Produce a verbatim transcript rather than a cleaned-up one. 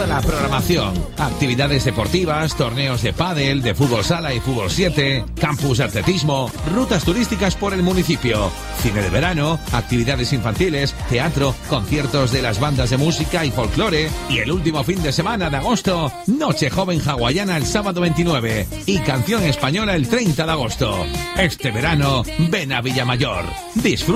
la programación. Actividades deportivas, torneos de pádel, de fútbol sala y fútbol siete, campus de atletismo, rutas turísticas por el municipio, cine de verano, actividades infantiles, teatro, conciertos de las bandas de música y folclore, y el último fin de semana de agosto, Noche Joven Hawaiana el sábado veintinueve y Canción Española el treinta de agosto. Este verano, ven a Villamayor. Disfruta